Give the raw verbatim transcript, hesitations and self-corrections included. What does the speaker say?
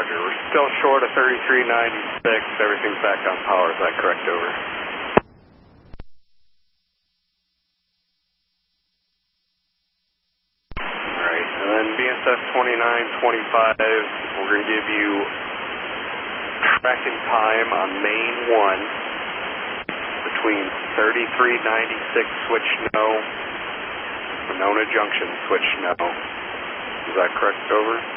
Roger. We're still short of thirty-three ninety-six. Everything's back on power. Is that correct? Over. Alright, and then B S F twenty-nine twenty-five, we're going to give you tracking time on main one between thirty-three ninety-six switch no, Winona Junction switch no. Is that correct? Over.